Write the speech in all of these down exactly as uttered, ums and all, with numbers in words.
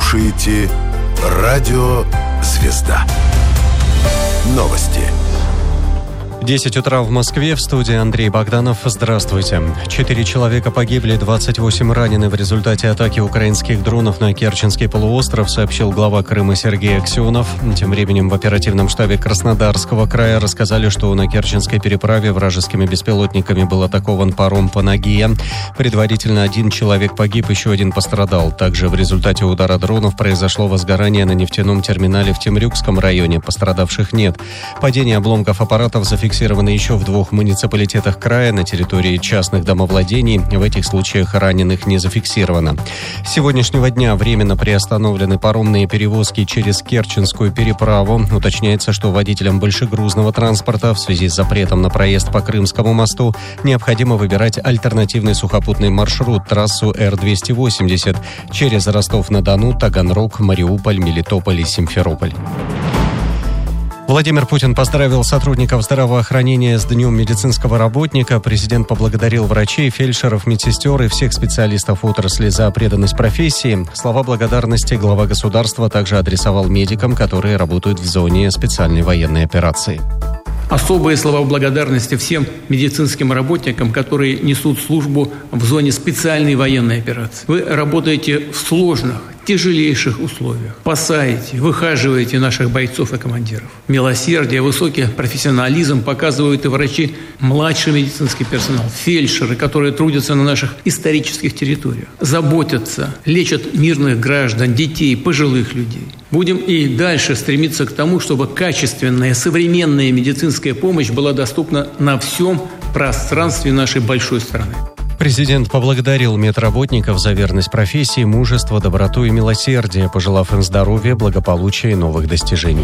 слушаете Радио «Звезда». Новости. десять утра в Москве, в студии Андрей Богданов. Здравствуйте. Четыре человека погибли, двадцать восемь ранены в результате атаки украинских дронов на Керченский полуостров, сообщил глава Крыма Сергей Аксенов. Тем временем в оперативном штабе Краснодарского края рассказали, что на Керченской переправе вражескими беспилотниками был атакован паром «Панагия». Предварительно один человек погиб, еще один пострадал. Также в результате удара дронов произошло возгорание на нефтяном терминале в Темрюкском районе. Пострадавших нет. Падение обломков аппаратов зафиксировано Зафиксированы еще в двух муниципалитетах края на территории частных домовладений. В этих случаях раненых не зафиксировано. С сегодняшнего дня временно приостановлены паромные перевозки через Керченскую переправу. Уточняется, что водителям большегрузного транспорта в связи с запретом на проезд по Крымскому мосту необходимо выбирать альтернативный сухопутный маршрут, трассу Эр двести восемьдесят через Ростов-на-Дону, Таганрог, Мариуполь, Мелитополь и Симферополь. Владимир Путин поздравил сотрудников здравоохранения с Днем медицинского работника. Президент поблагодарил врачей, фельдшеров, медсестер и всех специалистов отрасли за преданность профессии. Слова благодарности глава государства также адресовал медикам, которые работают в зоне специальной военной операции. Особые слова благодарности всем медицинским работникам, которые несут службу в зоне специальной военной операции. Вы работаете в сложных, тяжелейших условиях. Спасаете, выхаживаете наших бойцов и командиров. Милосердие, высокий профессионализм показывают и врачи, младший медицинский персонал, фельдшеры, которые трудятся на наших исторических территориях. Заботятся, лечат мирных граждан, детей, пожилых людей. Будем и дальше стремиться к тому, чтобы качественная, современная медицинская помощь была доступна на всем пространстве нашей большой страны. Президент поблагодарил медработников за верность профессии, мужество, доброту и милосердие, пожелав им здоровья, благополучия и новых достижений.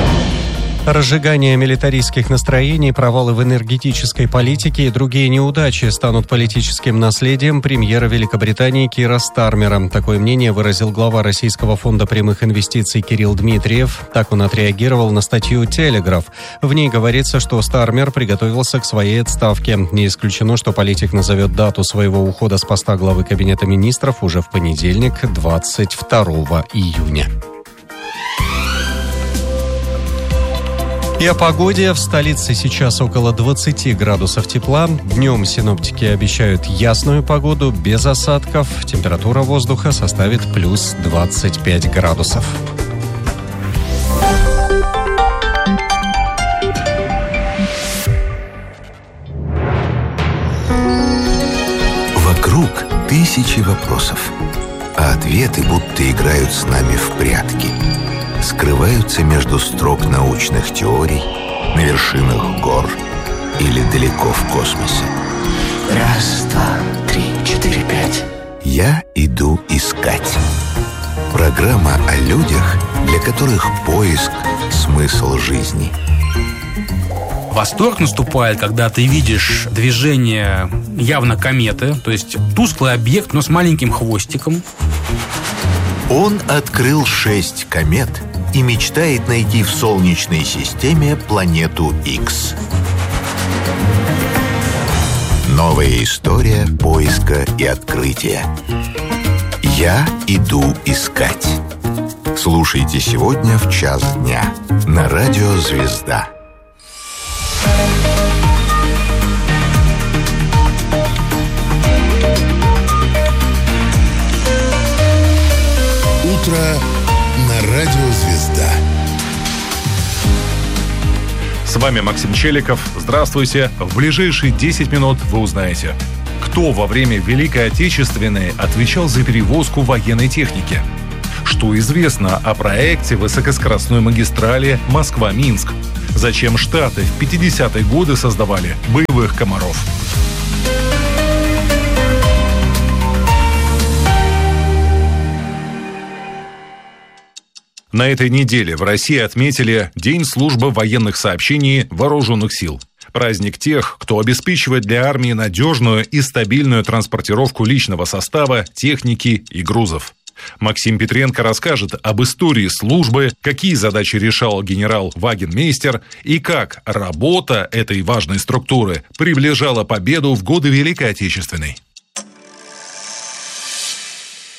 Разжигание милитаристских настроений, провалы в энергетической политике и другие неудачи станут политическим наследием премьера Великобритании Кира Стармера. Такое мнение выразил глава Российского фонда прямых инвестиций Кирилл Дмитриев. Так он отреагировал на статью «Телеграф». В ней говорится, что Стармер приготовился к своей отставке. Не исключено, что политик назовет дату своего ухода с поста главы Кабинета министров уже в понедельник, двадцать второго июня. И о погоде. В столице сейчас около двадцати градусов тепла. Днем синоптики обещают ясную погоду, без осадков. Температура воздуха составит плюс двадцать пять градусов. Вокруг тысячи вопросов, а ответы будто играют с нами в прятки. Скрываются между строк научных теорий, на вершинах гор или далеко в космосе. Раз, два, три, четыре, пять. Я иду искать. Программа о людях, для которых поиск – смысл жизни. Восторг наступает, когда ты видишь движение явно кометы, то есть тусклый объект, но с маленьким хвостиком. Он открыл шесть комет и мечтает найти в Солнечной системе планету Икс. Новая история поиска и открытия. Я иду искать. Слушайте сегодня в час дня на Радио «Звезда». Утро на Радио «Звезда». С вами Максим Челиков. Здравствуйте. В ближайшие десять минут вы узнаете, кто во время Великой Отечественной отвечал за перевозку военной техники, что известно о проекте высокоскоростной магистрали Москва-Минск, зачем Штаты в пятидесятые годы создавали боевых комаров. На этой неделе в России отметили День службы военных сообщений Вооруженных сил. Праздник тех, кто обеспечивает для армии надежную и стабильную транспортировку личного состава, техники и грузов. Максим Петренко расскажет об истории службы, какие задачи решал генерал Вагенмейстер и как работа этой важной структуры приближала победу в годы Великой Отечественной.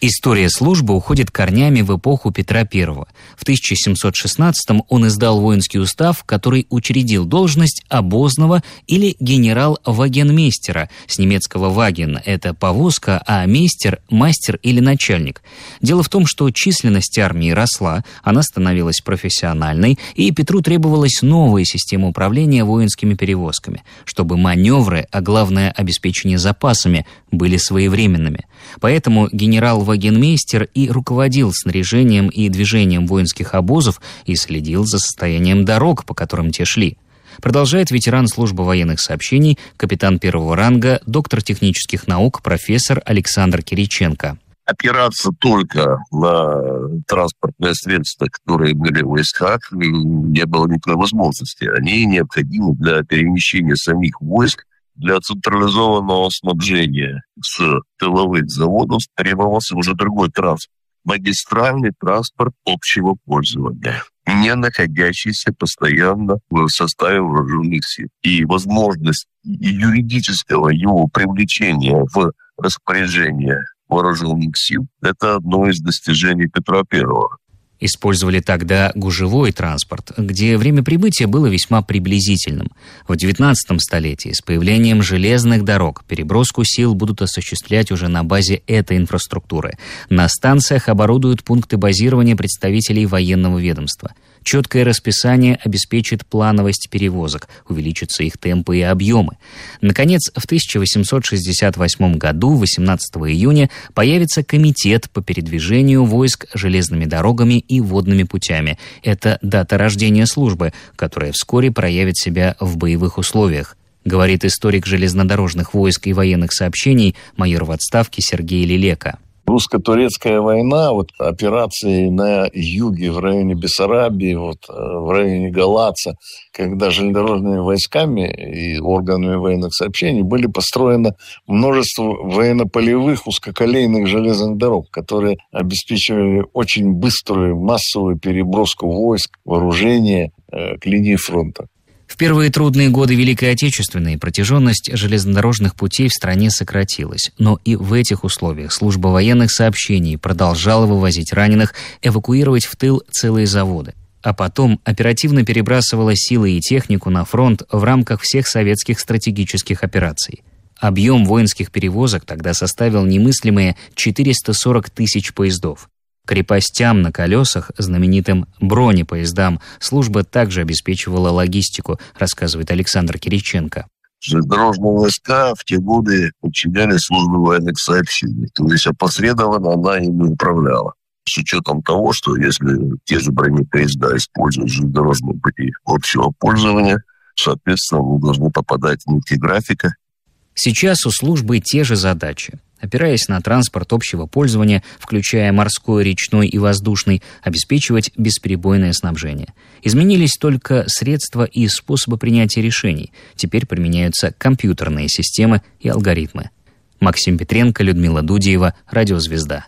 История службы уходит корнями в эпоху Петра Первого. В тысяча семьсот шестнадцатом он издал воинский устав, который учредил должность обозного или генерал-вагенмейстера, с немецкого «ваген» — это повозка, а мейстер — мастер или начальник. Дело в том, что численность армии росла, она становилась профессиональной, и Петру требовалась новая система управления воинскими перевозками, чтобы маневры, а главное обеспечение запасами, были своевременными. Поэтому генерал-вагенмейстер и руководил снаряжением и движением воинских обозов и следил за состоянием дорог, по которым те шли. Продолжает ветеран службы военных сообщений, капитан первого ранга, доктор технических наук, профессор Александр Кириченко. Опираться только на транспортные средства, которые были в войсках, не было никакой возможности. Они необходимы для перемещения самих войск. Для централизованного снабжения с тыловых заводов требовался уже другой транспорт. Магистральный транспорт общего пользования, не находящийся постоянно в составе вооруженных сил. И возможность юридического его привлечения в распоряжение вооруженных сил – это одно из достижений Петра Первого. Использовали тогда гужевой транспорт, где время прибытия было весьма приблизительным. В девятнадцатом столетии с появлением железных дорог переброску сил будут осуществлять уже на базе этой инфраструктуры. На станциях оборудуют пункты базирования представителей военного ведомства. Четкое расписание обеспечит плановость перевозок, увеличатся их темпы и объемы. Наконец, в тысяча восемьсот шестьдесят восьмом году, восемнадцатого июня, появится комитет по передвижению войск железными дорогами и водными путями. Это дата рождения службы, которая вскоре проявит себя в боевых условиях, говорит историк железнодорожных войск и военных сообщений майор в отставке Сергей Лелека. Русско-турецкая война, вот операции на юге, в районе Бессарабии, вот, в районе Галаца, когда железнодорожными войсками и органами военных сообщений были построено множество военно-полевых узкоколейных железных дорог, которые обеспечивали очень быструю массовую переброску войск, вооружения э, к линии фронта. В первые трудные годы Великой Отечественной протяженность железнодорожных путей в стране сократилась, но и в этих условиях служба военных сообщений продолжала вывозить раненых, эвакуировать в тыл целые заводы. А потом оперативно перебрасывала силы и технику на фронт в рамках всех советских стратегических операций. Объем воинских перевозок тогда составил немыслимые четыреста сорок тысяч поездов. Крепостям на колесах, знаменитым бронепоездам, служба также обеспечивала логистику, рассказывает Александр Кириченко. Железнодорожные войска в те годы подчинялись службе военных сообщений, то есть опосредованно она ими управляла. С учетом того, что если те же бронепоезда используют железнодорожные пути общего пользования, соответственно, они должны попадать в нити графика. Сейчас у службы те же задачи. Опираясь на транспорт общего пользования, включая морской, речной и воздушный, обеспечивать бесперебойное снабжение. Изменились только средства и способы принятия решений. Теперь применяются компьютерные системы и алгоритмы. Максим Петренко, Людмила Дудеева, Радио «Звезда».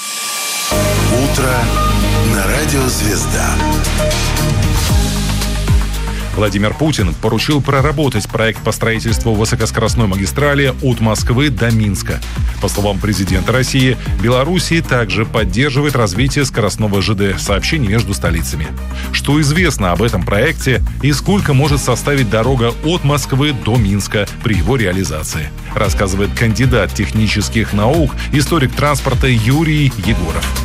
Утро на Радио «Звезда». Владимир Путин поручил проработать проект по строительству высокоскоростной магистрали от Москвы до Минска. По словам президента России, Белоруссия также поддерживает развитие скоростного ЖД сообщений между столицами. Что известно об этом проекте и сколько может составить дорога от Москвы до Минска при его реализации, рассказывает кандидат технических наук, историк транспорта Юрий Егоров.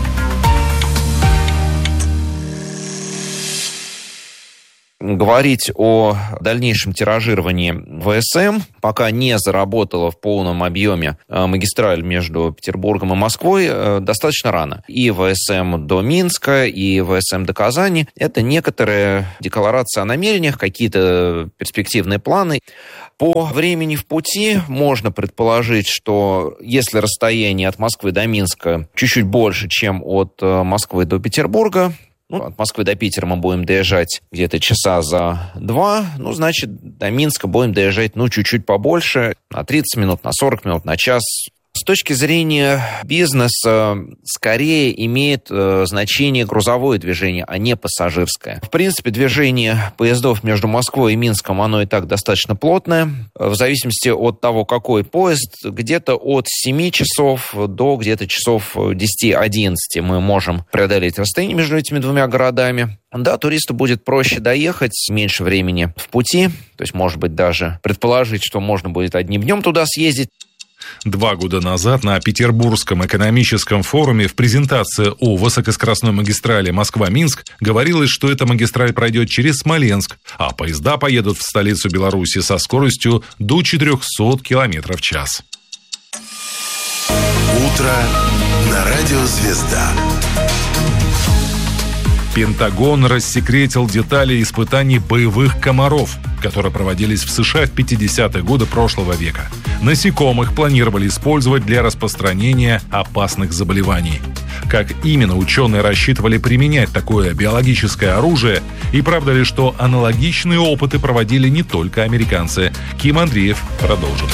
Говорить о дальнейшем тиражировании ВСМ, пока не заработала в полном объеме магистраль между Петербургом и Москвой, достаточно рано. И ВСМ до Минска, и ВСМ до Казани – это некоторые декларации о намерениях, какие-то перспективные планы. По времени в пути можно предположить, что если расстояние от Москвы до Минска чуть-чуть больше, чем от Москвы до Петербурга, ну, от Москвы до Питера мы будем доезжать где-то часа за два, ну, значит, до Минска будем доезжать, ну, чуть-чуть побольше, на тридцать минут, на сорок минут, на час. С точки зрения бизнеса, скорее имеет э, значение грузовое движение, а не пассажирское. В принципе, движение поездов между Москвой и Минском, оно и так достаточно плотное. В зависимости от того, какой поезд, где-то от семи часов до где-то часов десять-одиннадцать мы можем преодолеть расстояние между этими двумя городами. Да, туристу будет проще доехать, меньше времени в пути, то есть, может быть, даже предположить, что можно будет одним днем туда съездить. Два года назад на Петербургском экономическом форуме в презентации о высокоскоростной магистрали Москва-Минск говорилось, что эта магистраль пройдет через Смоленск, а поезда поедут в столицу Беларуси со скоростью до четыреста километров в час. Утро на радио «Звезда». Пентагон рассекретил детали испытаний боевых комаров, которые проводились в США в пятидесятые годы прошлого века. Насекомых планировали использовать для распространения опасных заболеваний. Как именно ученые рассчитывали применять такое биологическое оружие, и правда ли, что аналогичные опыты проводили не только американцы? Ким Андреев продолжит.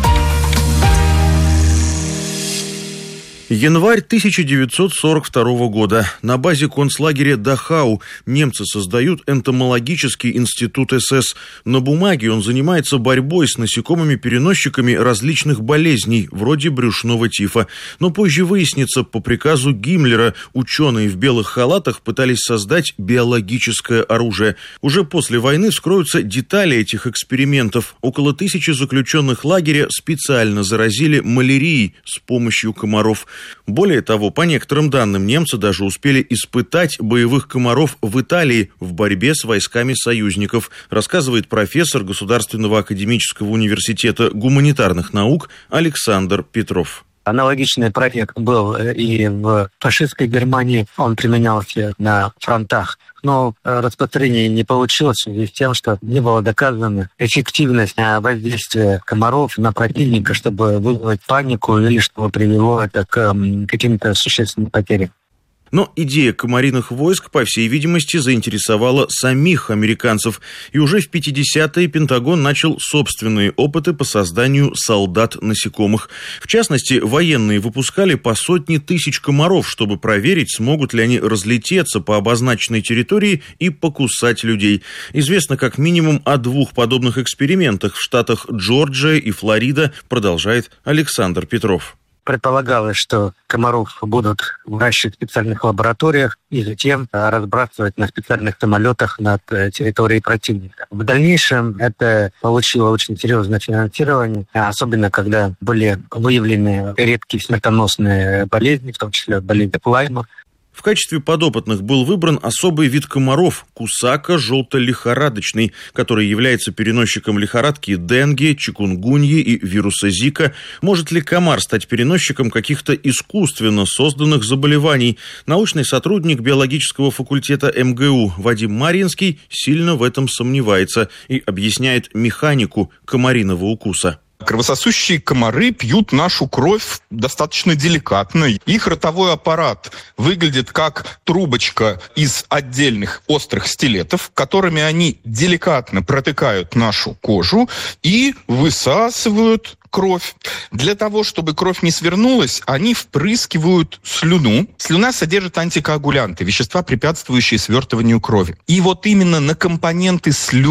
Январь тысяча девятьсот сорок второго года. На базе концлагеря Дахау немцы создают энтомологический институт эс эс. На бумаге он занимается борьбой с насекомыми-переносчиками различных болезней, вроде брюшного тифа. Но позже выяснится, по приказу Гиммлера ученые в белых халатах пытались создать биологическое оружие. Уже после войны вскроются детали этих экспериментов. Около тысячи заключенных лагеря специально заразили малярией с помощью комаров. Более того, по некоторым данным, немцы даже успели испытать боевых комаров в Италии в борьбе с войсками союзников, рассказывает профессор Государственного академического университета гуманитарных наук Александр Петров. Аналогичный проект был и в фашистской Германии, он применялся на фронтах. Но распространение не получилось в связи с тем, что не было доказана эффективность воздействия комаров на противника, чтобы вызвать панику или чтобы привело это к каким-то существенным потерям. Но идея комариных войск, по всей видимости, заинтересовала самих американцев. И уже в пятидесятые Пентагон начал собственные опыты по созданию солдат-насекомых. В частности, военные выпускали по сотне тысяч комаров, чтобы проверить, смогут ли они разлететься по обозначенной территории и покусать людей. Известно как минимум о двух подобных экспериментах в штатах Джорджия и Флорида, продолжает Александр Петров. Предполагалось, что комаров будут выращивать в специальных лабораториях и затем разбрасывать на специальных самолетах над территорией противника. В дальнейшем это получило очень серьезное финансирование, особенно когда были выявлены редкие смертоносные болезни, в том числе болезнь Лайма. В качестве подопытных был выбран особый вид комаров – кусака желто-лихорадочный, который является переносчиком лихорадки денге, чикунгуньи и вируса Зика. Может ли комар стать переносчиком каких-то искусственно созданных заболеваний? Научный сотрудник биологического факультета эм гэ у Вадим Марьинский сильно в этом сомневается и объясняет механику комариного укуса. Кровососущие комары пьют нашу кровь достаточно деликатно. Их ротовой аппарат выглядит как трубочка из отдельных острых стилетов, которыми они деликатно протыкают нашу кожу и высасывают кровь. Для того, чтобы кровь не свернулась, они впрыскивают слюну. Слюна содержит антикоагулянты, вещества, препятствующие свертыванию крови. И вот именно на компоненты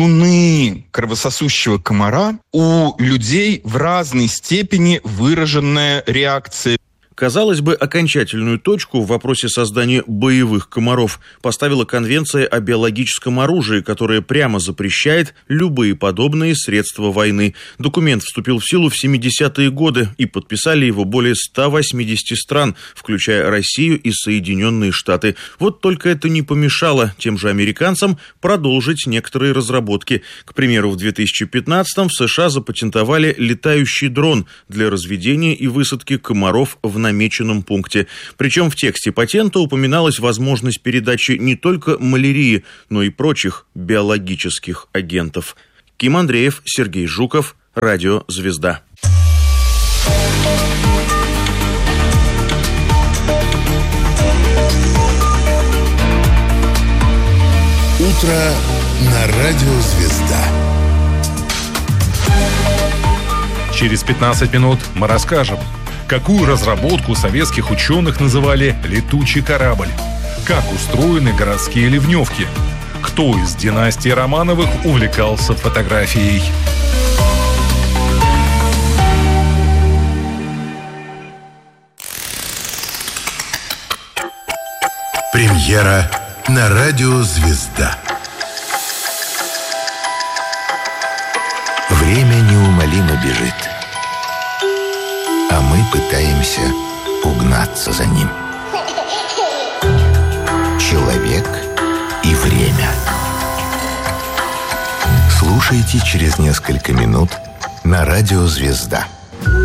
слюны кровососущего комара у людей в разной степени выраженная реакция. Казалось бы, окончательную точку в вопросе создания боевых комаров поставила Конвенция о биологическом оружии, которая прямо запрещает любые подобные средства войны. Документ вступил в силу в семидесятые годы и подписали его более ста восьмидесяти стран, включая Россию и Соединенные Штаты. Вот только это не помешало тем же американцам продолжить некоторые разработки. К примеру, в две тысячи пятнадцатом в США запатентовали летающий дрон для разведения и высадки комаров в намеченном пункте. Причем в тексте патента упоминалась возможность передачи не только малярии, но и прочих биологических агентов. Ким Андреев, Сергей Жуков, Радио «Звезда». Утро на Радио «Звезда». Через пятнадцать минут мы расскажем, Какую разработку советских ученых называли «летучий корабль»? Как устроены городские ливневки? Кто из династии Романовых увлекался фотографией? Премьера на радио «Звезда». Время неумолимо бежит, а мы пытаемся угнаться за ним. Человек и время. Слушайте через несколько минут на радио «Звезда».